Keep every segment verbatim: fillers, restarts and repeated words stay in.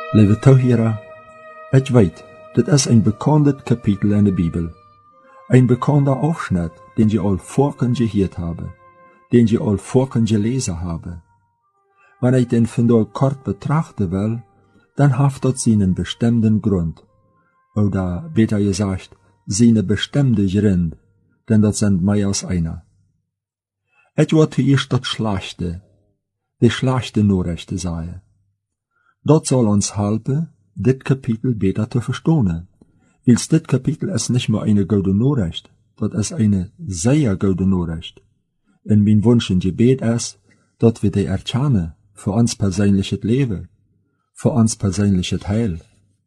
Lieve toehoorder, ik weet, dit is een bekend kapitel in de Bibel. Een bekende Aufschnitt, den je al vorken gehoord hebben, den je al vorken gelezen hebben. Wanneer ik den vandaag kort betrachten wil, dan heeft dat zijn bestimmten Grund. Oder beter gesagt, seine bestimmte Grund, denn dat sind mehr als einer. Ich wil zuerst dat Schlechte, die schlechte Nachrichten sagen. Dat soll uns helfen, dit Kapitel beter zu verstehen. Wils dit Kapitel ist nicht nur eine gute Nachricht, dat ist eine sehr gute Nachricht. Und mein Wunsch und Gebet ist, dat wir die erkennen, für uns persönliches Leben, für uns persönliches Heil.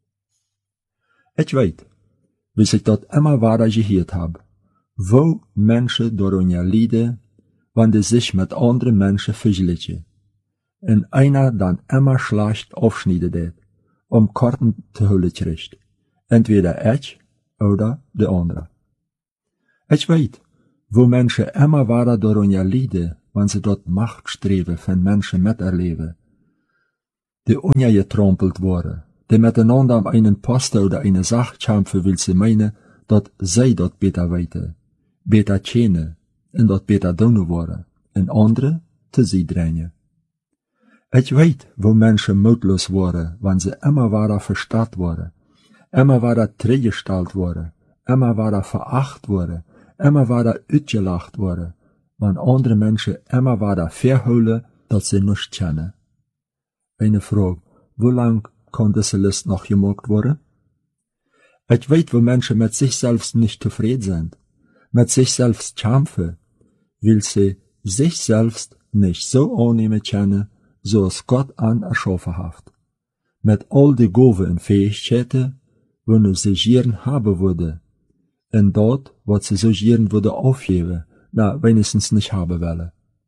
Ich weiß, wie ich dat immer weiter gehört habe, wo Menschen darunter leiden, wenn die sich mit anderen Menschen vergleichen. Und einer dann immer schlecht aufschneidet, um Karten zu holen kriegt. Entweder ich oder der andere. Ich weiß, wo Menschen immer weiter darunter leiden, wenn sie dort Machtstreben von Menschen miterleben, die ungetrompelt worden, die miteinander um einen Posten oder eine Sache kämpfen, will sie meinen, dat zij dat beter weten, beter kennen en dat beter doen worden, en anderen te sie drängen. Ich weet, wo Menschen mutlos worden, wenn sie immer weiter verstarrt worden, immer weiter zurückgestellt worden, immer weiter veracht worden, immer weiter uitgelacht worden, wenn andere Menschen immer weiter verholen, dass sie nicht kennen. Eine Frage, wie lang kann diese List noch gemacht worden? Ich weet, wo Menschen mit sich selbst nicht zufrieden sind, mit sich selbst kämpfen, weil sie sich selbst nicht so annehmen können, so als Gott an erschaffen hat. Mit all die Gaben und Fähigkeiten, wo sie gern haben würde, und dort, was sie so gern würde aufgeben, na, wenigstens nicht haben wollen.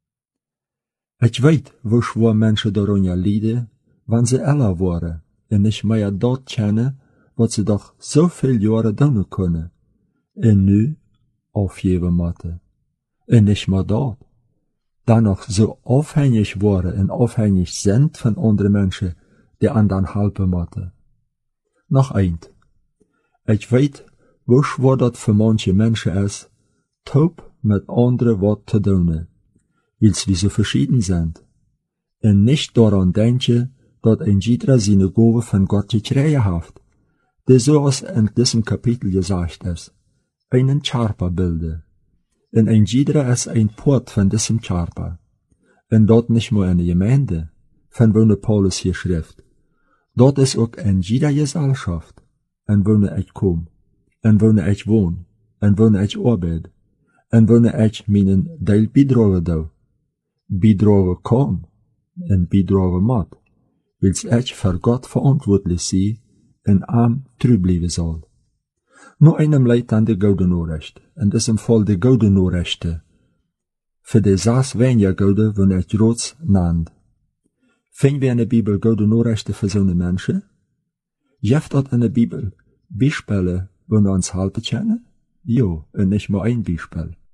Ich weet, wo schwer Menschen darunter leiden, wenn sie älter worden, und nicht mehr dort kennen, was sie doch so viel Jahre tun können, und nu aufgeben müssen. Und nicht mehr dort. Dann noch so abhängig worden und abhängig sind von anderen Menschen, die anderen helfen müssen. Noch eins. Ich weiß, wo schwer das für manche Menschen ist, taub mit anderen was zu tun, weil sie so verschieden sind. Und nicht daran denken, dass ein jeder seine Gabe von Gott gekriegt hat, die so als in diesem Kapitel gesagt ist, einen Körper bilden. Und ein jeder ist ein Port von diesem Körper. Und dort nicht nur eine Gemeinde, von wo Paulus hier schrift. Dort ist auch in jeder Gesellschaft, und wo ich komm, und wo ich wohne, und wo ich arbeite, und wo ich meinen Teil beitragen darf. Beitragen kann, und beitragen muss, weil ich für Gott verantwortlich sein und am treu bleiben soll. Nur einem leidt an die gute Nachricht, in diesem Fall die gute Nachrichten. Für die sechs weniger gute, wenn ich Rots nannt. Finden wir in der Bibel gute Nachrichten für so eine Menschen? Gibt dort in der Bibel Beispiele, wo wir uns helfen können? Jo, und nicht nur ein Beispiel.